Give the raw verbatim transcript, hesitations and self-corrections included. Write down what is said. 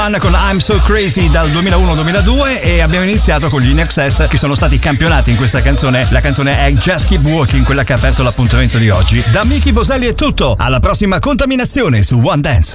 con I'm So Crazy dal duemilauno duemiladue e abbiamo iniziato con gli In Excess che sono stati campionati in questa canzone. La canzone è Just Keep Walking, quella che ha aperto l'appuntamento di oggi. Da Miki Boselli è tutto, alla prossima contaminazione su One Dance.